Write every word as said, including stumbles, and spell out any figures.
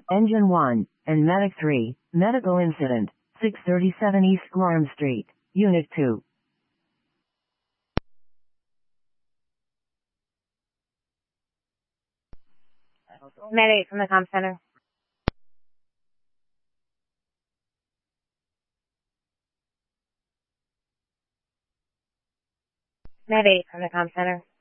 Engine one, and Medic three, medical incident, six thirty-seven East Gorham Street, Unit two. Med eight from the comm center. Med eight from the comm center.